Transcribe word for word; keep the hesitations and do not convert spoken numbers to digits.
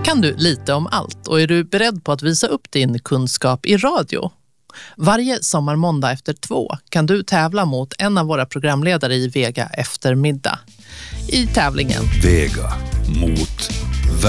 Kan du lite om allt och är du beredd på att visa upp din kunskap i radio? Varje sommarmåndag efter två kan du tävla mot en av våra programledare i Vega eftermiddag. I tävlingen Vega mot